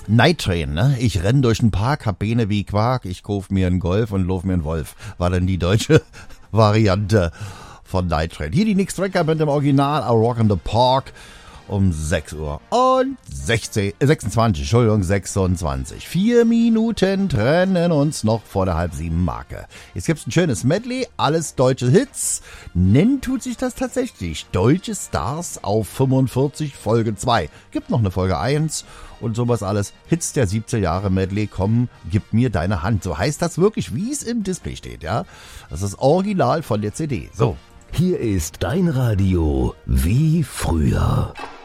Night Train, ne? Ich renn durch den Park, hab Beine wie Quark, ich kauf mir einen Golf und lauf mir einen Wolf. War dann die deutsche Variante von Night Train. Hier die Nick Strecker mit dem Original A Rock in the Park um 6 Uhr und 26. 4 Minuten trennen uns noch vor der 6:30 Marke. Jetzt gibt's ein schönes Medley, alles deutsche Hits. Nennen tut sich das tatsächlich. Deutsche Stars auf 45 Folge 2. Gibt noch eine Folge 1 und sowas alles. Hits der 70er Jahre Medley, komm, gib mir deine Hand. So heißt das wirklich, wie es im Display steht, ja. Das ist Original von der CD. So. Hier ist dein Radio wie früher.